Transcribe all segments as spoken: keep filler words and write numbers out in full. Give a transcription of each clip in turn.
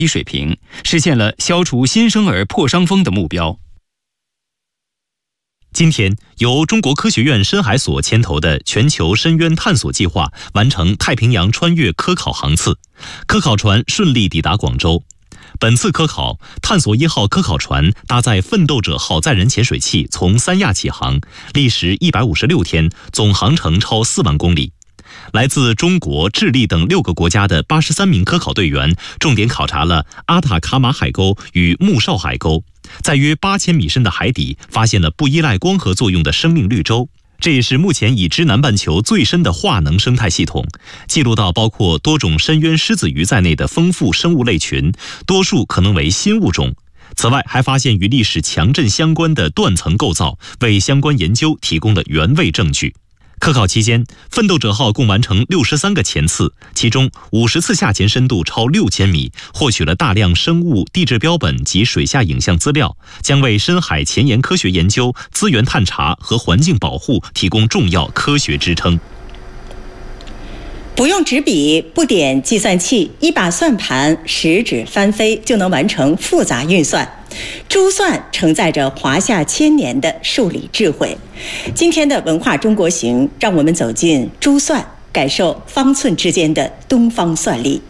低水平，实现了消除新生儿破伤风的目标。 今天，由中国科学院深海所牵头的全球深渊探索计划完成太平洋穿越科考航次，科考船顺利抵达广州。本次科考，探索一号科考船搭载奋斗者号载人潜水器从三亚起航，历时一百五十六天，总航程超四万公里。来自中国、智利等六个国家的八十三名科考队员，重点考察了阿塔卡马海沟与穆绍海沟，在约八千米深的海底发现了不依赖光合作用的生命绿洲。这也是目前已知南半球最深的化能生态系统，记录到包括多种深渊狮子鱼在内的丰富生物类群，多数可能为新物种。此外，还发现与历史强震相关的断层构造，为相关研究提供了原位证据。科考期间，奋斗者号共完成六十三个潜次，其中五十次下潜深度超六千米，获取了大量生物地质标本及水下影像资料，将为深海前沿科学研究、资源探查和环境保护提供重要科学支撑。 不用纸笔，不点计算器，一把算盘，食指翻飞就能完成复杂运算。珠算承载着华夏千年的数理智慧。今天的文化中国行，让我们走进珠算，感受方寸之间的东方算力。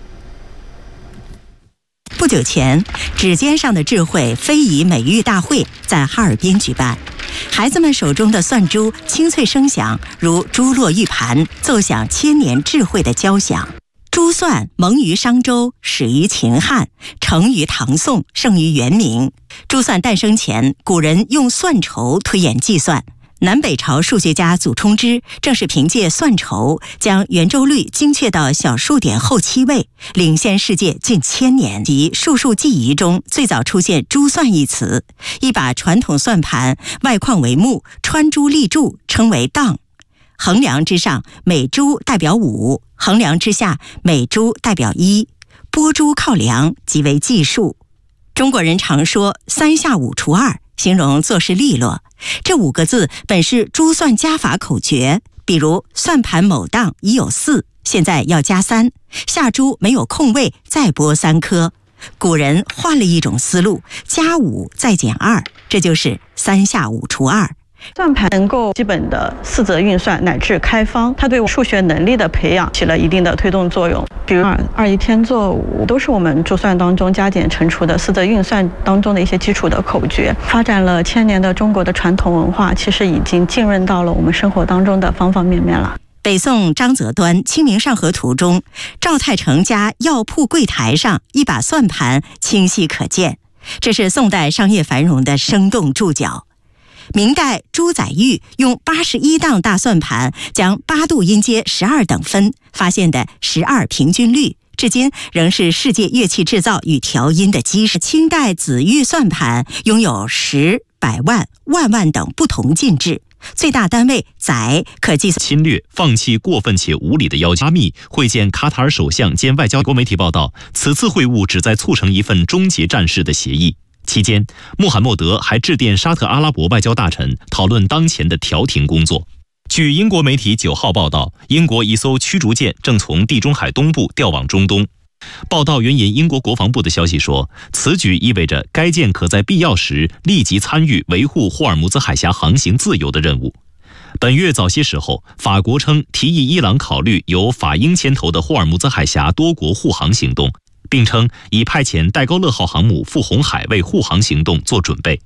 不久前，指尖上的智慧非遗美育大会在哈尔滨举办，孩子们手中的算珠清脆声响，如珠落玉盘，奏响千年智慧的交响。珠算萌于商周，始于秦汉，成于唐宋，盛于元明。珠算诞生前，古人用算筹推演计算。南北朝数学家祖冲之正是凭借算筹，将圆周率精确到小数点后七位，领先世界近千年。及数数记忆中最早出现珠算一词，一把传统算盘外框为木，穿珠立柱，称为当。横梁之上，每珠代表五；横梁之下，每珠代表一。拨珠靠梁即为计数。中国人常说三下五除二，形容做事利落。这五个字本是珠算加法口诀，比如算盘某档已有四，现在要加三，下珠没有空位，再拨三颗。古人换了一种思路，加五再减二，这就是三下五除二。 算盘能够基本的四则运算乃至开方，它对数学能力的培养起了一定的推动作用。比如二二一添作五，都是我们珠算当中加减乘除的四则运算当中的一些基础的口诀。发展了千年的中国的传统文化，其实已经浸润到了我们生活当中的方方面面了。 北宋张择端《清明上河图》中，赵太成家药铺柜台上一把算盘清晰可见，这是宋代商业繁荣的生动注脚。明代朱载堉用八十一档大算盘将八度音阶十二等分，发现的十二平均律，至今仍是世界乐器制造与调音的基石。清代紫玉算盘拥有十、百万、万万等不同进制，最大单位载可计算。 侵略、放弃过分且无理的要求。阿密会见卡塔尔首相兼外交。国媒体报道，此次会晤旨在促成一份终结战事的协议。期间，穆罕默德还致电沙特阿拉伯外交大臣，讨论当前的调停工作。据英国媒体九号报道，英国一艘驱逐舰正从地中海东部调往中东。报道援引英国国防部的消息说，此举意味着该舰可在必要时立即参与维护霍尔木兹海峡航行自由的任务。本月早些时候，法国称提议伊朗考虑由法英牵头的霍尔木兹海峡多国护航行动，并称已派遣戴高乐号航母赴红海为护航行动做准备。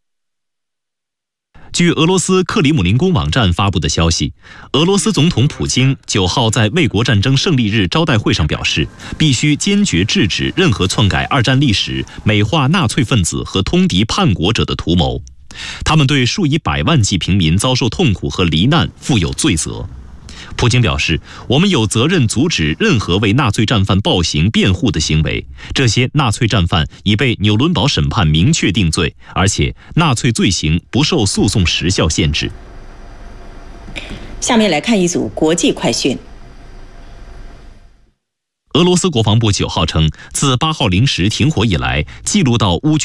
据俄罗斯克里姆林宫网站发布的消息，俄罗斯总统普京九号在卫国战争胜利日招待会上表示，必须坚决制止任何篡改二战历史、美化纳粹分子和通敌叛国者的图谋，他们对数以百万计平民遭受痛苦和罹难负有罪责。普京表示，我们有责任阻止任何为纳粹战犯暴行辩护的行为，这些纳粹战犯已被纽伦堡审判明确定罪，而且纳粹罪行不受诉讼时效限制。 下面来看一组国际快讯。 俄罗斯国防部九号称，自八号零时停火以来，记录到乌军